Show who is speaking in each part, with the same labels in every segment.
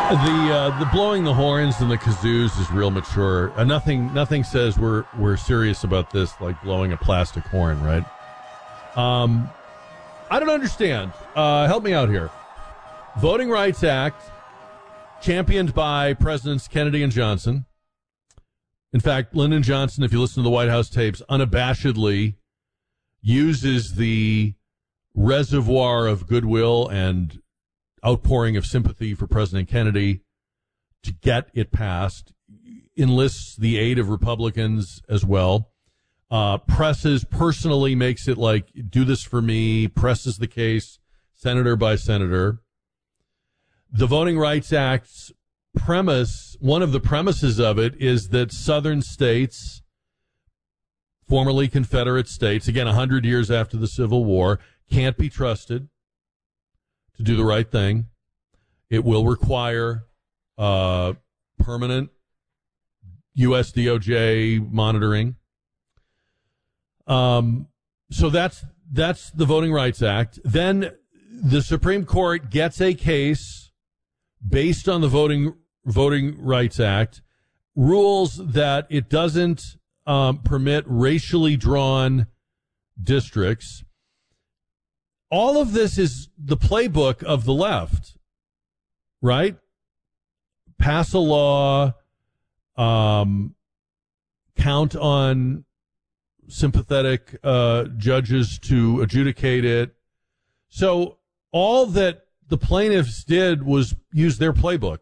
Speaker 1: The blowing the horns and the kazoos is real mature. Nothing says we're serious about this like blowing a plastic horn, right? I don't understand. Help me out here. Voting Rights Act, championed by Presidents Kennedy and Johnson. In fact, Lyndon Johnson, if you listen to the White House tapes, unabashedly uses the reservoir of goodwill and outpouring of sympathy for President Kennedy to get it passed, enlists the aid of Republicans as well, presses personally, makes it like, do this for me, presses the case senator by senator. The Voting Rights Act's premise, one of the premises of it is that southern states, formerly Confederate states, again, 100 years after the Civil War, can't be trusted to do the right thing. It will require permanent U.S. DOJ monitoring. So that's the Voting Rights Act. Then the Supreme Court gets a case based on the Voting Rights Act, rules that it doesn't permit racially drawn districts. All of this is the playbook of the left, right? Pass a law, count on sympathetic judges to adjudicate it. So all that the plaintiffs did was use their playbook.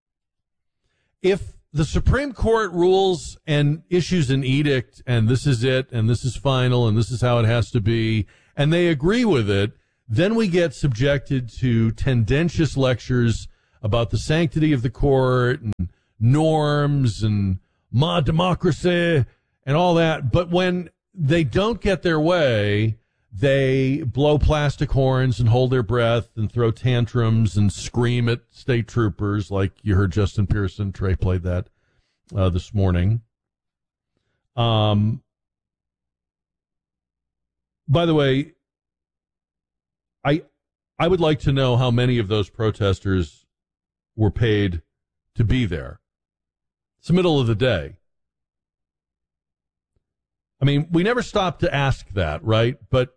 Speaker 1: If the Supreme Court rules and issues an edict, and this is it, and this is final, and this is how it has to be, and they agree with it, then we get subjected to tendentious lectures about the sanctity of the court and norms and democracy and all that. But when they don't get their way, they blow plastic horns and hold their breath and throw tantrums and scream at state troopers, like you heard Justin Pearson. Trey played that this morning. By the way, I would like to know how many of those protesters were paid to be there. It's the middle of the day. I mean, we never stop to ask that, right? But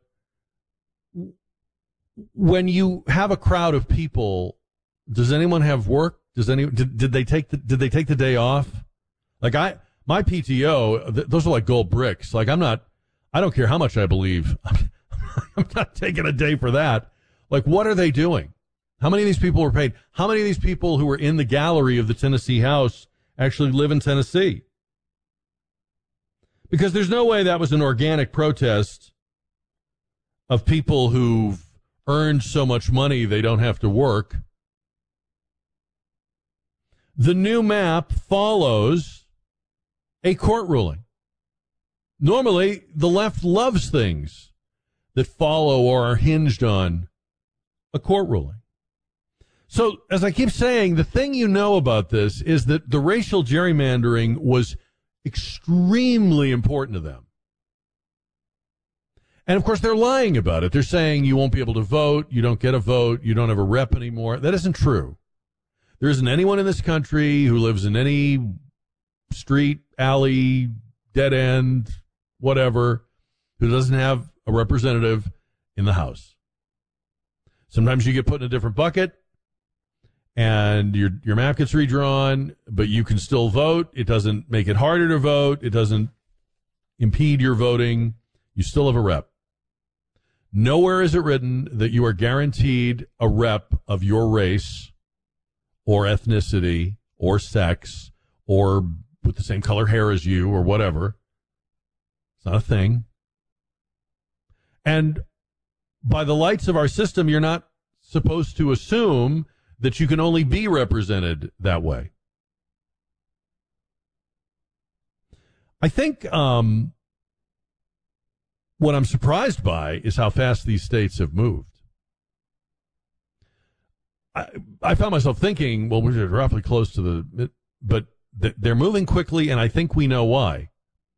Speaker 1: when you have a crowd of people, does anyone have work? Did they take the day off? Like my PTO, those are like gold bricks. Like I don't care how much I believe. I'm not taking a day for that. Like, what are they doing? How many of these people were paid? How many of these people who were in the gallery of the Tennessee House actually live in Tennessee? Because there's no way that was an organic protest of people who've earned so much money they don't have to work. The new map follows a court ruling. Normally, the left loves things that follow or are hinged on a court ruling. So, as I keep saying, the thing you know about this is that the racial gerrymandering was extremely important to them. And, of course, they're lying about it. They're saying you won't be able to vote, you don't get a vote, you don't have a rep anymore. That isn't true. There isn't anyone in this country who lives in any street, alley, dead end, whatever, who doesn't have a representative in the House. Sometimes you get put in a different bucket and your map gets redrawn, but you can still vote. It doesn't make it harder to vote. It doesn't impede your voting. You still have a rep. Nowhere is it written that you are guaranteed a rep of your race or ethnicity or sex or with the same color hair as you or whatever. It's not a thing. And by the lights of our system, you're not supposed to assume that you can only be represented that way. I think what I'm surprised by is how fast these states have moved. I found myself thinking, well, we're roughly close to but they're moving quickly, and I think we know why.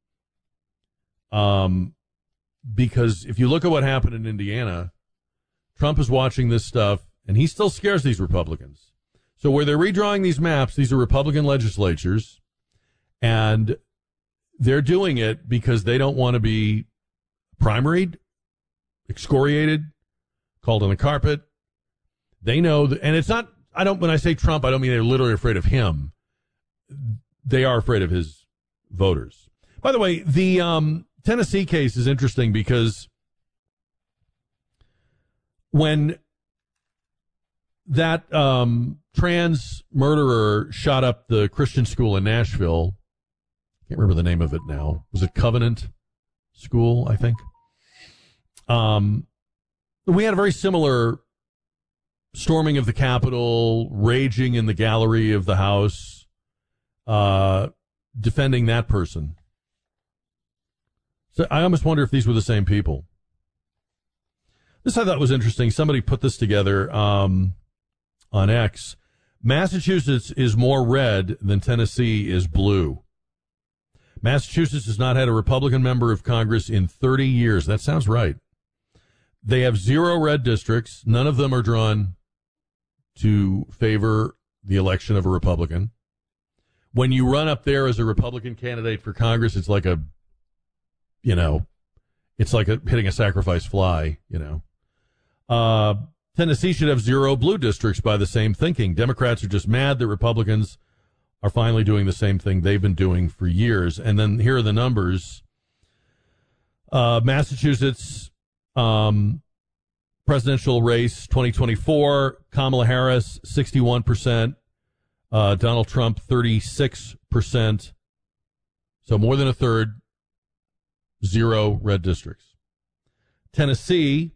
Speaker 1: Because if you look at what happened in Indiana, Trump is watching this stuff, and he still scares these Republicans. So where they're redrawing these maps, these are Republican legislatures, and they're doing it because they don't want to be primaried, excoriated, called on the carpet. They know that, and it's not, when I say Trump, I don't mean they're literally afraid of him. They are afraid of his voters. By the way, the Tennessee case is interesting because when that trans murderer shot up the Christian school in Nashville, I can't remember the name of it now. Was it Covenant School, I think? We had a very similar storming of the Capitol, raging in the gallery of the House, defending that person. So I almost wonder if these were the same people. This I thought was interesting. Somebody put this together on X. Massachusetts is more red than Tennessee is blue. Massachusetts has not had a Republican member of Congress in 30 years. That sounds right. They have 0 red districts. None of them are drawn to favor the election of a Republican. When you run up there as a Republican candidate for Congress, it's like hitting a sacrifice fly, Tennessee should have 0 blue districts by the same thinking. Democrats are just mad that Republicans are finally doing the same thing they've been doing for years. And then here are the numbers. Massachusetts presidential race 2024, Kamala Harris 61%, Donald Trump 36%. So more than a third, 0 red districts. Tennessee,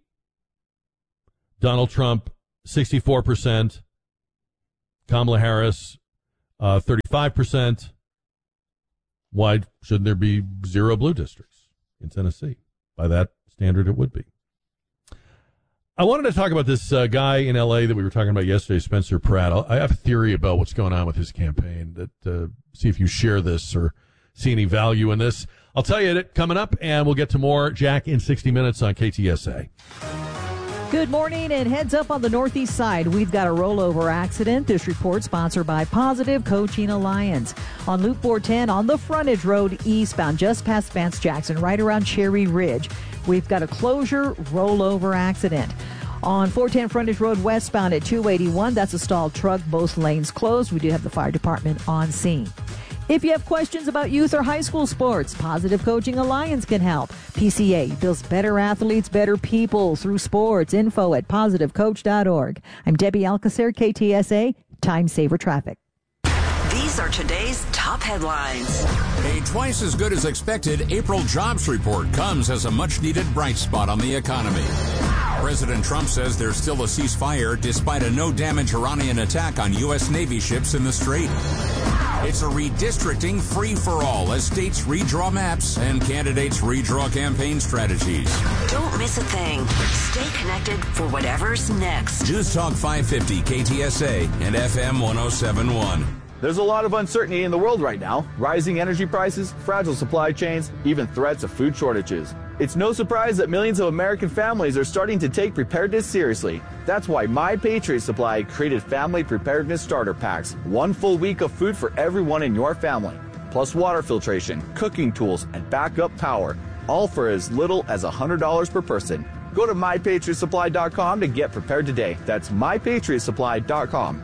Speaker 1: Donald Trump 64%, Kamala Harris 35%. Why shouldn't there be 0 blue districts in Tennessee? By that standard, it would be. I wanted to talk about this guy in L.A. that we were talking about yesterday, Spencer Pratt. I have a theory about what's going on with his campaign. That see if you share this or see any value in this. I'll tell you it coming up, and we'll get to more Jack in 60 Minutes on KTSA.
Speaker 2: Good morning, and heads up on the northeast side. We've got a rollover accident. This report sponsored by Positive Coaching Alliance. On Loop 410 on the frontage road eastbound, just past Vance Jackson, right around Cherry Ridge. We've got a closure rollover accident. On 410 frontage road westbound at 281, that's a stalled truck, both lanes closed. We do have the fire department on scene. If you have questions about youth or high school sports, Positive Coaching Alliance can help. PCA builds better athletes, better people through sports. Info at positivecoach.org. I'm Debbie Alcacer, KTSA, Time Saver Traffic.
Speaker 3: These are today's top headlines.
Speaker 4: A twice as good as expected April jobs report comes as a much-needed bright spot on the economy. President Trump says there's still a ceasefire despite a no-damage Iranian attack on U.S. Navy ships in the Strait. It's a redistricting free-for-all as states redraw maps and candidates redraw campaign strategies.
Speaker 3: Don't miss a thing. Stay connected for whatever's next.
Speaker 4: News Talk 550 KTSA and FM 1071.
Speaker 5: There's a lot of uncertainty in the world right now. Rising energy prices, fragile supply chains, even threats of food shortages. It's no surprise that millions of American families are starting to take preparedness seriously. That's why My Patriot Supply created Family Preparedness Starter Packs. 1 full week of food for everyone in your family. Plus water filtration, cooking tools, and backup power. All for as little as $100 per person. Go to MyPatriotSupply.com to get prepared today. That's MyPatriotSupply.com.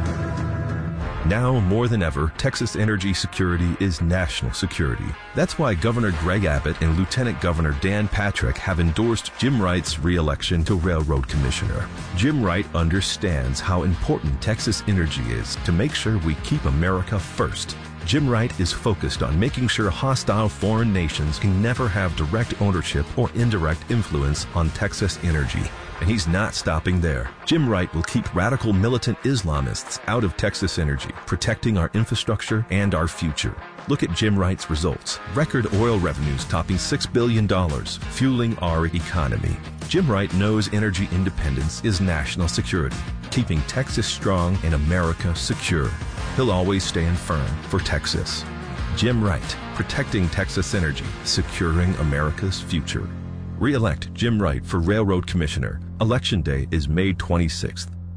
Speaker 6: Now more than ever, Texas energy security is national security. That's why Governor Greg Abbott and Lieutenant Governor Dan Patrick have endorsed Jim Wright's re-election to Railroad Commissioner. Jim Wright understands how important Texas energy is to make sure we keep America first. Jim Wright is focused on making sure hostile foreign nations can never have direct ownership or indirect influence on Texas energy. And he's not stopping there. Jim Wright will keep radical militant Islamists out of Texas energy, protecting our infrastructure and our future. Look at Jim Wright's results. Record oil revenues topping $6 billion, fueling our economy. Jim Wright knows energy independence is national security, keeping Texas strong and America secure. He'll always stand firm for Texas. Jim Wright, protecting Texas energy, securing America's future. Re-elect Jim Wright for Railroad Commissioner. Election Day is May 26th.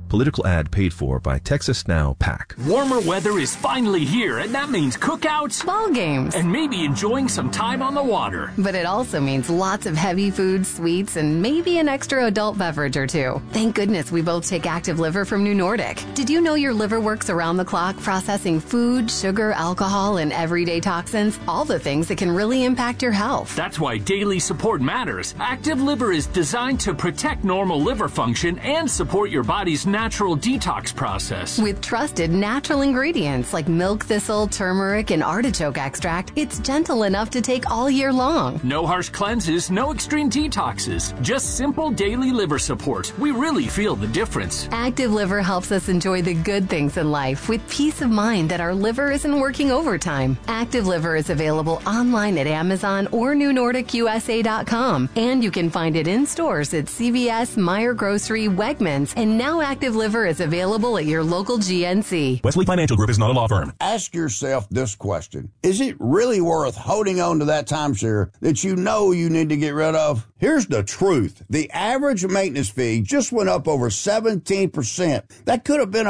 Speaker 6: Political ad paid for by Texas Now PAC.
Speaker 7: Warmer weather is finally here, and that means cookouts,
Speaker 8: ball games,
Speaker 7: and maybe enjoying some time on the water.
Speaker 8: But it also means lots of heavy foods, sweets, and maybe an extra adult beverage or two. Thank goodness we both take Active Liver from New Nordic. Did you know your liver works around the clock processing food, sugar, alcohol, and everyday toxins? All the things that can really impact your health.
Speaker 7: That's why daily support matters. Active Liver is designed to protect normal liver function and support your body's natural detox process.
Speaker 8: With trusted natural ingredients like milk thistle, turmeric, and artichoke extract, it's gentle enough to take all year long.
Speaker 7: No harsh cleanses, no extreme detoxes, just simple daily liver support. We really feel the difference.
Speaker 8: Active Liver helps us enjoy the good things in life with peace of mind that our liver isn't working overtime. Active Liver is available online at Amazon or NewNordicUSA.com, and you can find it in stores at CVS, Meijer Grocery, Wegmans, and now Active Liver is available at your local GNC.
Speaker 9: Wesley Financial Group is not a law firm.
Speaker 10: Ask yourself this question. Is it really worth holding on to that timeshare that you know you need to get rid of? Here's the truth. The average maintenance fee just went up over 17%. That could have been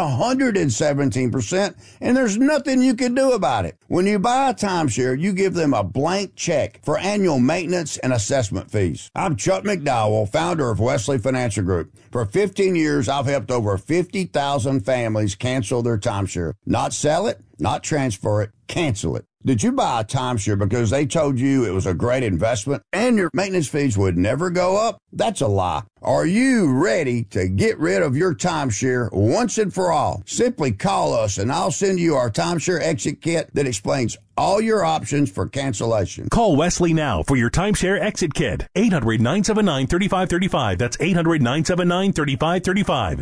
Speaker 10: 117%, and there's nothing you can do about it. When you buy a timeshare, you give them a blank check for annual maintenance and assessment fees. I'm Chuck McDowell, founder of Wesley Financial Group. For 15 years, I've helped over 50,000 families cancel their timeshare. Not sell it, not transfer it, cancel it. Did you buy a timeshare because they told you it was a great investment and your maintenance fees would never go up? That's a lie. Are you ready to get rid of your timeshare once and for all? Simply call us and I'll send you our timeshare exit kit that explains all your options for cancellation.
Speaker 9: Call Wesley now for your timeshare exit kit. 800-979-3535. That's 800-979-3535.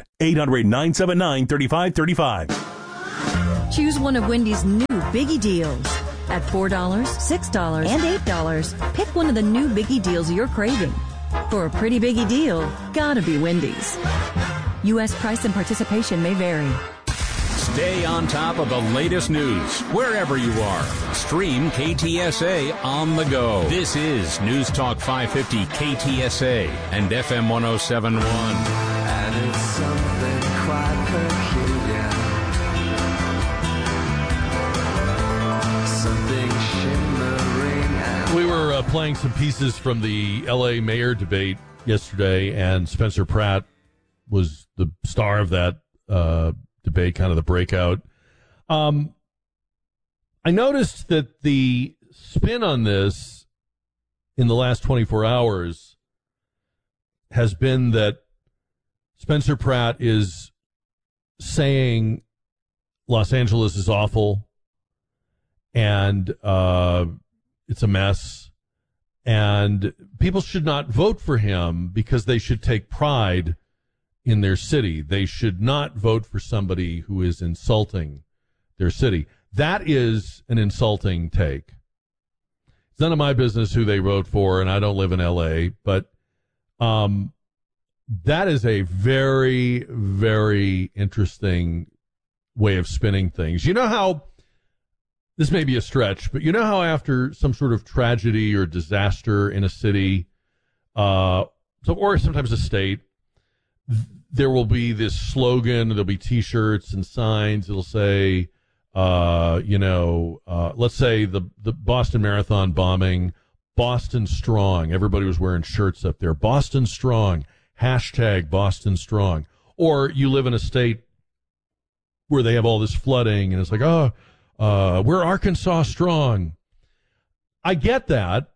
Speaker 9: 800-979-3535.
Speaker 11: Choose one of Wendy's new Biggie Deals. At $4, $6, and $8, pick one of the new Biggie Deals you're craving. For a pretty Biggie deal, gotta be Wendy's. U.S. price and participation may vary.
Speaker 4: Stay on top of the latest news wherever you are. Stream KTSA on the go. This is News Talk 550 KTSA and FM 107.1.
Speaker 12: And it's something quite peculiar. Something shimmering.
Speaker 1: We were playing some pieces from the L.A. mayor debate yesterday, and Spencer Pratt was the star of that debate, kind of the breakout. I noticed that the spin on this in the last 24 hours has been that Spencer Pratt is saying Los Angeles is awful and it's a mess, and people should not vote for him because they should take pride in their city. They should not vote for somebody who is insulting their city. That is an insulting take. It's none of my business who they vote for, and I don't live in L.A., but that is a very, very interesting way of spinning things. You know how, this may be a stretch, but you know how after some sort of tragedy or disaster in a city, or sometimes a state, there will be this slogan, there'll be T-shirts and signs. It'll say, let's say the Boston Marathon bombing, Boston Strong. Everybody was wearing shirts up there. Boston Strong, hashtag Boston Strong. Or you live in a state where they have all this flooding, and it's like, we're Arkansas strong. I get that.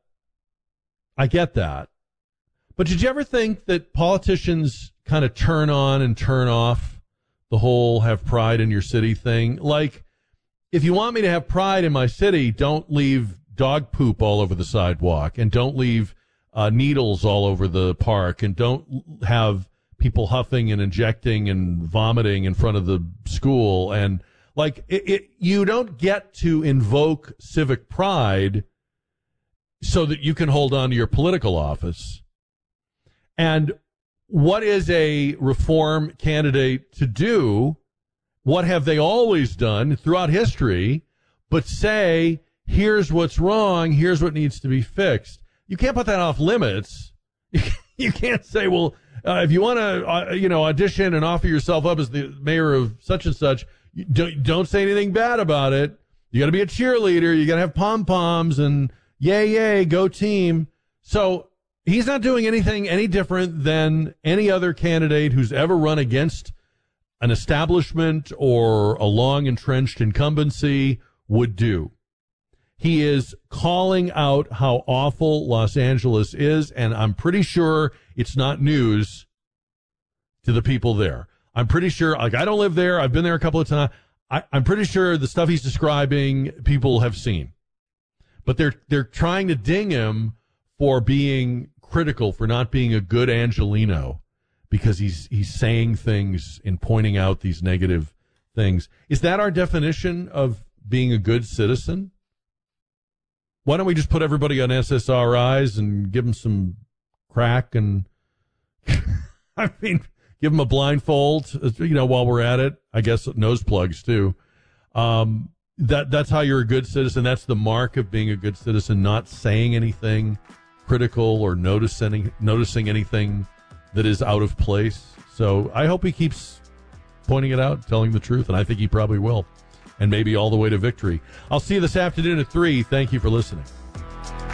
Speaker 1: But did you ever think that politicians kind of turn on and turn off the whole have pride in your city thing? Like, if you want me to have pride in my city, don't leave dog poop all over the sidewalk, and don't leave needles all over the park, and don't have people huffing and injecting and vomiting in front of the school. And like, you don't get to invoke civic pride so that you can hold on to your political office. And what is a reform candidate to do? What have they always done throughout history but say, here's what's wrong, here's what needs to be fixed? You can't put that off limits. You can't say, well, if you want to, audition and offer yourself up as the mayor of such and such, don't say anything bad about it. You got to be a cheerleader. You got to have pom-poms and yay, go team. So he's not doing anything any different than any other candidate who's ever run against an establishment or a long entrenched incumbency would do. He is calling out how awful Los Angeles is, and I'm pretty sure it's not news to the people there. I'm pretty sure, I don't live there. I've been there a couple of times. I'm pretty sure the stuff he's describing people have seen. But they're trying to ding him for being critical, for not being a good Angelino, because he's saying things and pointing out these negative things. Is that our definition of being a good citizen? Why don't we just put everybody on SSRIs and give them some crack and, give them a blindfold, while we're at it. I guess nose plugs too. That's how you're a good citizen. That's the mark of being a good citizen, not saying anything critical or noticing anything that is out of place. So I hope he keeps pointing it out, telling the truth, and I think he probably will. And maybe all the way to victory. I'll see you this afternoon at 3. Thank you for listening.